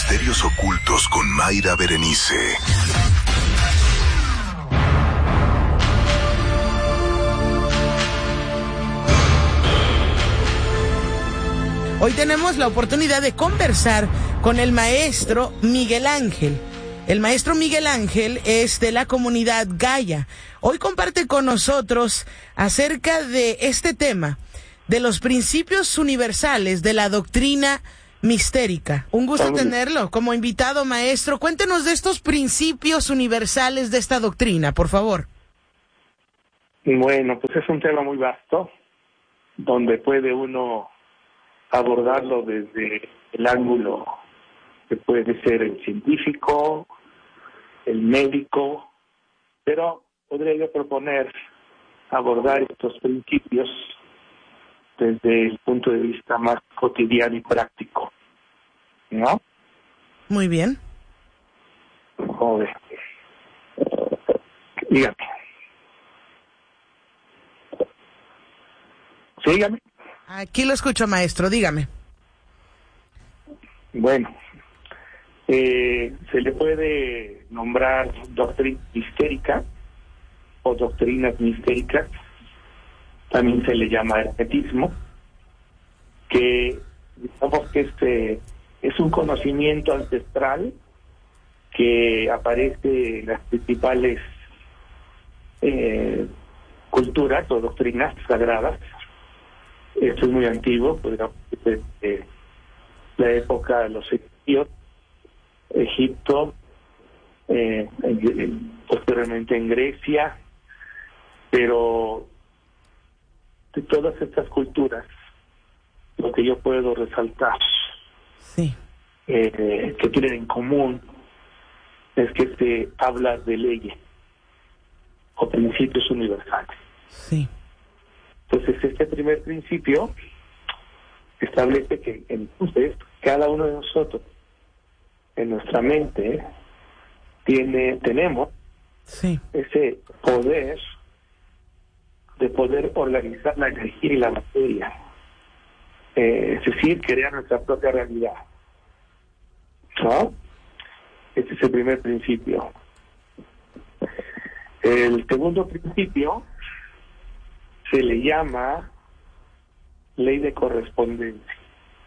Misterios ocultos con Mayra Berenice. Hoy tenemos la oportunidad de conversar con el maestro Miguel Ángel. El maestro Miguel Ángel es de la comunidad Gaia. Hoy comparte con nosotros acerca de este tema, de los principios universales de la doctrina mistérica. Un gusto tenerlo como invitado, maestro. Cuéntenos de estos principios universales de esta doctrina, por favor. Bueno, pues es un tema muy vasto, donde puede uno abordarlo desde el ángulo que puede ser el científico, el médico, pero podría yo proponer abordar estos principios desde el punto de vista más cotidiano y práctico, ¿no? Muy bien. Joder. Dígame. Sígame. Aquí lo escucho, maestro, dígame. Bueno, se le puede nombrar doctrina mistérica o doctrinas mistéricas, también se le llama hermetismo, que digamos que es un conocimiento ancestral que aparece en las principales culturas o doctrinas sagradas. Esto es muy antiguo, podríamos decir, desde la época de los egipcios, Egipto, posteriormente en Grecia, pero de todas estas culturas, lo que yo puedo resaltar, sí, que tienen en común, es que se habla de leyes o principios universales. Sí. Entonces, este primer principio establece que entonces cada uno de nosotros en nuestra mente tenemos sí, ese poder de poder organizar la energía y la materia, es decir, crear nuestra propia realidad, ¿no? Este es el primer principio. El segundo principio se le llama ley de correspondencia.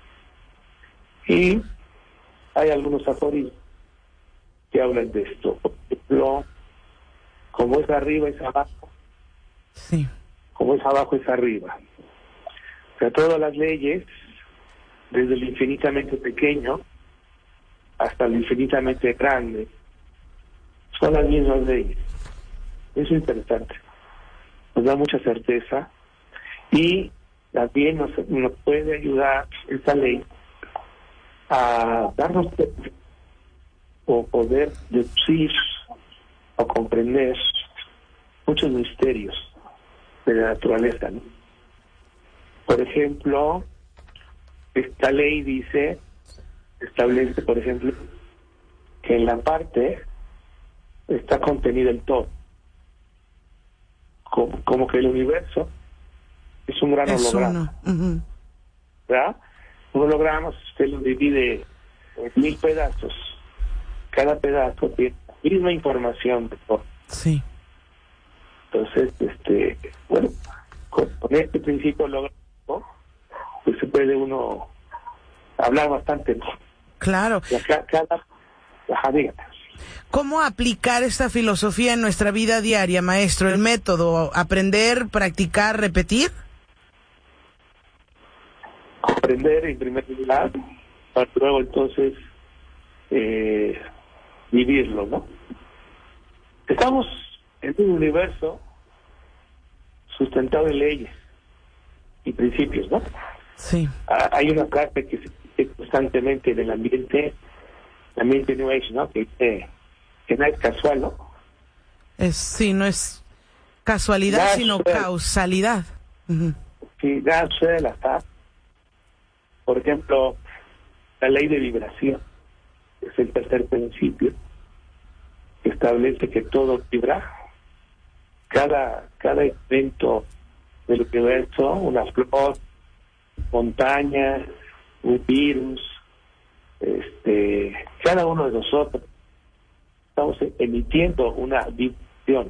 Y hay algunos aforismos que hablan de esto. Por ejemplo, como es arriba es abajo, sí, como es abajo es arriba. O sea, todas las leyes, desde lo infinitamente pequeño hasta lo infinitamente grande, son las mismas leyes. Eso es interesante. Nos da mucha certeza y también nos puede ayudar esta ley a darnos o poder deducir o comprender muchos misterios de la naturaleza, ¿no? Por ejemplo, esta ley establece, por ejemplo, que en la parte está contenido el todo. Como que el universo es un gran holograma. Uh-huh. ¿Verdad? Un holograma, si usted lo divide en 1000 pedazos, cada pedazo tiene la misma información de todo. Sí. Entonces, bueno, con este principio holográmico, pues se puede uno hablar bastante, ¿no? Claro. Dígame. ¿Cómo aplicar esta filosofía en nuestra vida diaria, maestro? ¿El método? ¿Aprender, practicar, repetir? Aprender en primer lugar, para luego entonces vivirlo, ¿no? Estamos en un universo sustentado en leyes y principios, ¿no? Sí. Hay una frase que se dice constantemente en el ambiente New Age, ¿no? Que dice que no es casual, ¿no? Sí, no es casualidad, sino causalidad. Uh-huh. Sí, nada sucede al azar. Por ejemplo, la ley de vibración es el tercer principio que establece que todo vibra. Cada evento del universo, una flor, montañas, un virus, cada uno de nosotros estamos emitiendo una vibración.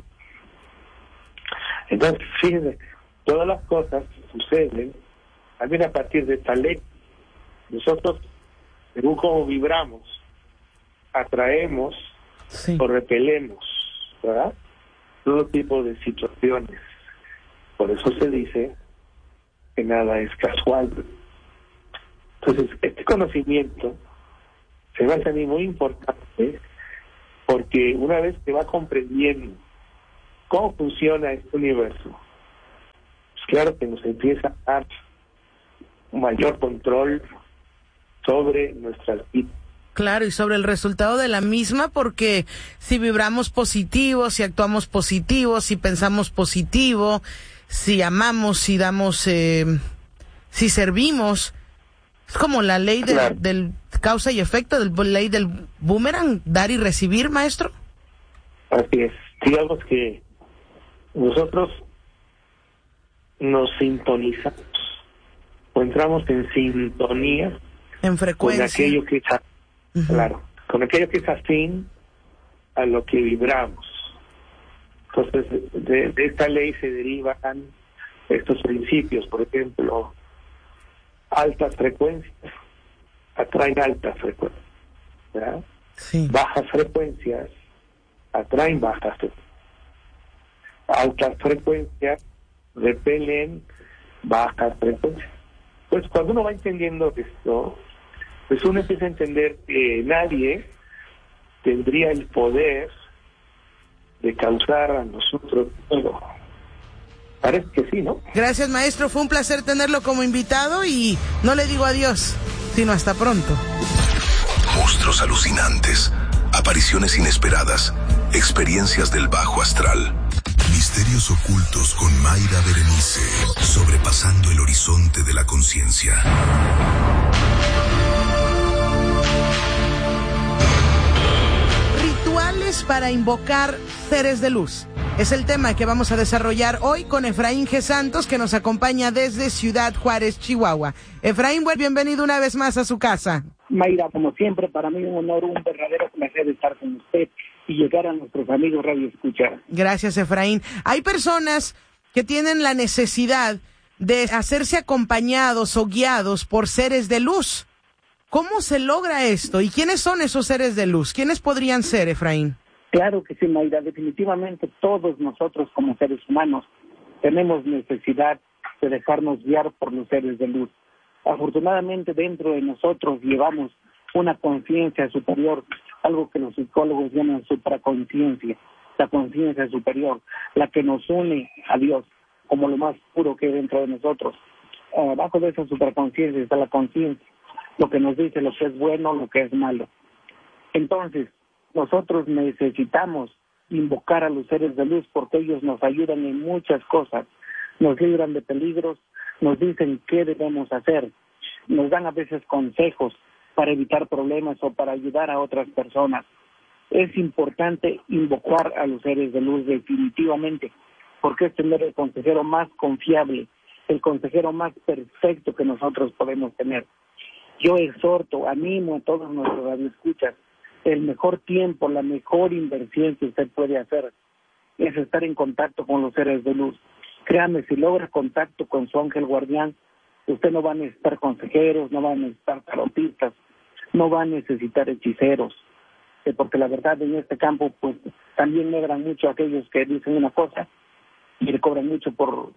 Entonces, fíjense, todas las cosas suceden también a partir de esta ley. Nosotros, según cómo vibramos, atraemos o repelemos, ¿verdad?, todo tipo de situaciones. Por eso se dice que nada es casual. Entonces, este conocimiento se va a hacer muy importante, porque una vez que va comprendiendo cómo funciona este universo, pues claro que nos empieza a dar un mayor control sobre nuestras vidas. Claro, y sobre el resultado de la misma, porque si vibramos positivo, si actuamos positivo, si pensamos positivo, si amamos, si damos, si servimos, es como la ley del causa y efecto, la ley del boomerang, dar y recibir, maestro. Así es. Digamos que nosotros nos sintonizamos o entramos en sintonía, en frecuencia, con aquello que es, claro, con aquello que es afín a lo que vibramos. Entonces, de esta ley se derivan estos principios. Por ejemplo, altas frecuencias atraen altas frecuencias, ¿verdad? Sí. Bajas frecuencias atraen bajas frecuencias. Altas frecuencias repelen bajas frecuencias. Pues cuando uno va entendiendo esto, pues uno empieza a entender que nadie tendría el poder de causar a nosotros todo. Parece que sí, ¿no? Gracias, maestro. Fue un placer tenerlo como invitado y no le digo adiós, sino hasta pronto. Monstruos alucinantes, apariciones inesperadas, experiencias del bajo astral. Misterios ocultos con Mayra Berenice, sobrepasando el horizonte de la conciencia. Rituales para invocar seres de luz. Es el tema que vamos a desarrollar hoy con Efraín G. Santos, que nos acompaña desde Ciudad Juárez, Chihuahua. Efraín, bienvenido una vez más a su casa. Mayra, como siempre, para mí un honor, un verdadero placer estar con usted y llegar a nuestros amigos Radio Escucha. Gracias, Efraín. Hay personas que tienen la necesidad de hacerse acompañados o guiados por seres de luz. ¿Cómo se logra esto? ¿Y quiénes son esos seres de luz? ¿Quiénes podrían ser, Efraín? Claro que sí, Mayra. Definitivamente todos nosotros como seres humanos tenemos necesidad de dejarnos guiar por los seres de luz. Afortunadamente dentro de nosotros llevamos una conciencia superior, algo que los psicólogos llaman supraconciencia, la conciencia superior, la que nos une a Dios como lo más puro que hay dentro de nosotros. Abajo de esa supraconciencia está la conciencia, lo que nos dice lo que es bueno, lo que es malo. Entonces, nosotros necesitamos invocar a los seres de luz porque ellos nos ayudan en muchas cosas, nos libran de peligros, nos dicen qué debemos hacer, nos dan a veces consejos para evitar problemas o para ayudar a otras personas. Es importante invocar a los seres de luz definitivamente, porque es tener el consejero más confiable, el consejero más perfecto que nosotros podemos tener. Yo exhorto, animo a todos nuestros radioescuchas, el mejor tiempo, la mejor inversión que usted puede hacer es estar en contacto con los seres de luz. Créame, si logra contacto con su ángel guardián, usted no va a necesitar consejeros, no va a necesitar tarotistas, no va a necesitar hechiceros, porque la verdad en este campo pues también logran mucho aquellos que dicen una cosa y le cobran mucho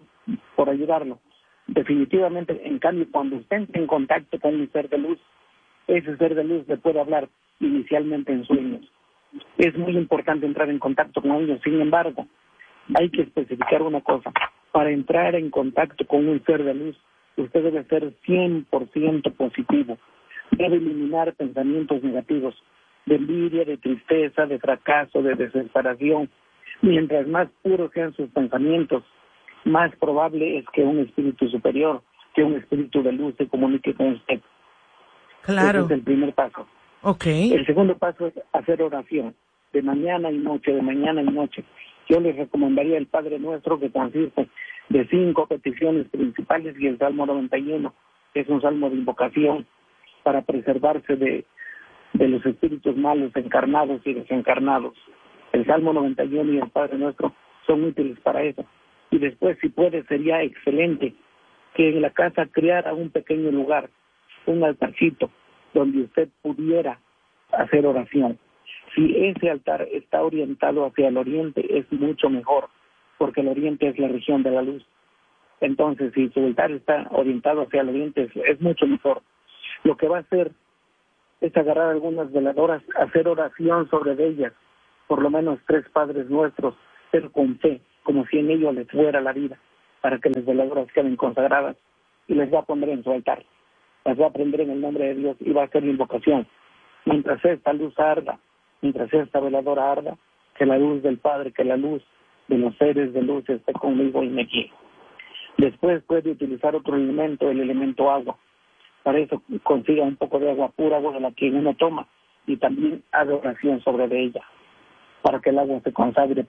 por ayudarlo. Definitivamente, en cambio, cuando usted entre en contacto con un ser de luz, ese ser de luz le puede hablar inicialmente en sueños. Es muy importante entrar en contacto con ellos. Sin embargo, hay que especificar una cosa. Para entrar en contacto con un ser de luz, usted debe ser 100% positivo. Debe eliminar pensamientos negativos, de envidia, de tristeza, de fracaso, de desesperación. Mientras más puros sean sus pensamientos, más probable es que un espíritu superior, que un espíritu de luz se comunique con usted. Claro. Ese es el primer paso. Okay. El segundo paso es hacer oración, de mañana y noche, de mañana y noche. Yo les recomendaría el Padre Nuestro, que consiste de 5 peticiones principales, y el Salmo 91, que es un salmo de invocación para preservarse de de los espíritus malos encarnados y desencarnados. El Salmo 91 y el Padre Nuestro son útiles para eso. Y después, si puede, sería excelente que en la casa creara un pequeño lugar, un altarcito, donde usted pudiera hacer oración. Si ese altar está orientado hacia el oriente, es mucho mejor, porque el oriente es la región de la luz. Entonces, si su altar está orientado hacia el oriente, es mucho mejor. Lo que va a hacer es agarrar algunas veladoras, hacer oración sobre ellas, por lo menos 3 Padres Nuestros, pero con fe, como si en ello les fuera la vida, para que las veladoras queden consagradas, y les va a poner en su altar. Las va a prender en el nombre de Dios y va a hacer invocación. Mientras esta luz arda, mientras esta veladora arda, que la luz del Padre, que la luz de los seres de luz esté conmigo y me guíe. Después puede utilizar otro elemento, el elemento agua. Para eso consiga un poco de agua pura, agua de la que uno toma, y también haga oración sobre ella, para que el agua se consagre